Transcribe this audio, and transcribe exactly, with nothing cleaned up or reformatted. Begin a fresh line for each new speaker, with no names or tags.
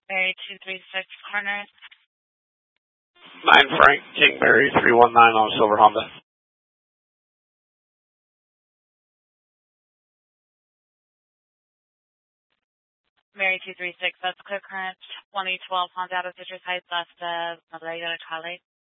Mary two three six corners.
nine Frank, King Mary three one nine on Silver Honda.
Mary two three six, that's clear current. twenty twelve Honda out of Citrus Heights, left of Madrid, Cali.